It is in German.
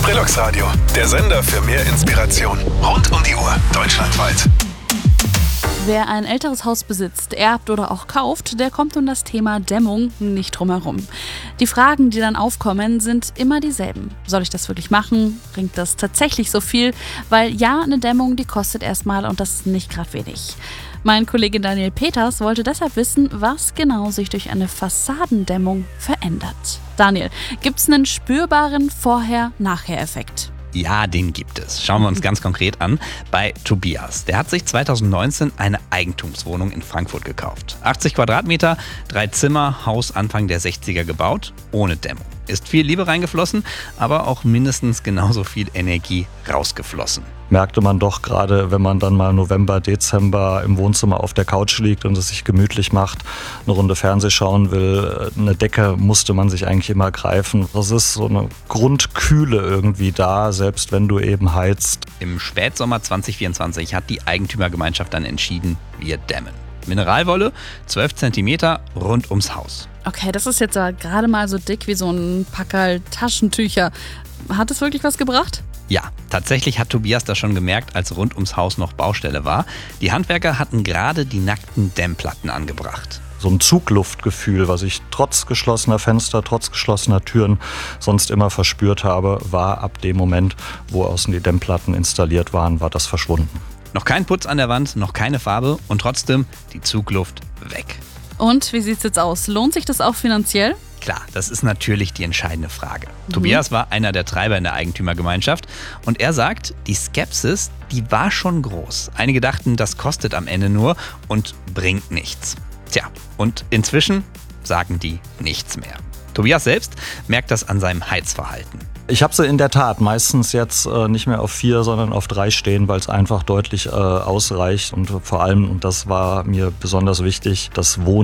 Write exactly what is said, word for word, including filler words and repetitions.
Trilux Radio, der Sender für mehr Inspiration. Rund um die Uhr, deutschlandweit. Wer ein älteres Haus besitzt, erbt oder auch kauft, der kommt um das Thema Dämmung nicht drum herum. Die Fragen, die dann aufkommen, sind immer dieselben. Soll ich das wirklich machen? Bringt das tatsächlich so viel? Weil ja, eine Dämmung, die kostet erstmal und das ist nicht gerade wenig. Mein Kollege Daniel Peters wollte deshalb wissen, was genau sich durch eine Fassadendämmung verändert. Daniel, gibt es einen spürbaren Vorher-Nachher-Effekt? Ja, den gibt es. Schauen wir uns ganz konkret an. Bei Tobias. Der hat sich zweitausendneunzehn eine Eigentumswohnung in Frankfurt gekauft. achtzig Quadratmeter, drei Zimmer, Haus Anfang der sechziger gebaut, ohne Dämmung. Ist viel Liebe reingeflossen, aber auch mindestens genauso viel Energie rausgeflossen. Merkte man doch gerade, wenn man dann mal November, Dezember im Wohnzimmer auf der Couch liegt und es sich gemütlich macht, eine Runde Fernseh schauen will, eine Decke musste man sich eigentlich immer greifen. Das ist so eine Grundkühle irgendwie da, selbst wenn du eben heizt. Im Spätsommer zwanzig vierundzwanzig hat die Eigentümergemeinschaft dann entschieden, wir dämmen. Mineralwolle, zwölf Zentimeter rund ums Haus. Okay, das ist jetzt ja gerade mal so dick wie so ein Packerl Taschentücher. Hat es wirklich was gebracht? Ja, tatsächlich hat Tobias das schon gemerkt, als rund ums Haus noch Baustelle war. Die Handwerker hatten gerade die nackten Dämmplatten angebracht. So ein Zugluftgefühl, was ich trotz geschlossener Fenster, trotz geschlossener Türen sonst immer verspürt habe, war ab dem Moment, wo außen die Dämmplatten installiert waren, war das verschwunden. Noch kein Putz an der Wand, noch keine Farbe und trotzdem die Zugluft weg. Und wie sieht's jetzt aus? Lohnt sich das auch finanziell? Klar, das ist natürlich die entscheidende Frage. Mhm. Tobias war einer der Treiber in der Eigentümergemeinschaft und er sagt, die Skepsis, die war schon groß. Einige dachten, das kostet am Ende nur und bringt nichts. Tja, und inzwischen sagen die nichts mehr. Tobias selbst merkt das an seinem Heizverhalten. Ich habe sie in der Tat meistens jetzt äh, nicht mehr auf vier, sondern auf drei stehen, weil es einfach deutlich äh, ausreicht und vor allem, und das war mir besonders wichtig, das Wohnen